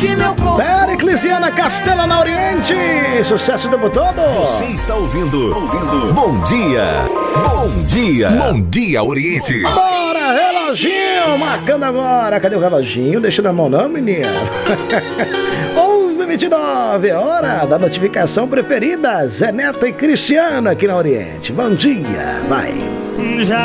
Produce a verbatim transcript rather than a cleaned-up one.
que meu corpo... Periclesiana Castela na Oriente, sucesso o tempo todo. Você está ouvindo, ouvindo Bom Dia, Bom Dia, Bom Dia Oriente. Bora, reloginho, marcando agora. Cadê o reloginho? Deixa na mão não, menino. onze e vinte e nove, hora da notificação preferida. Zé Neto e Cristiano aqui na Oriente. Bom dia, vai.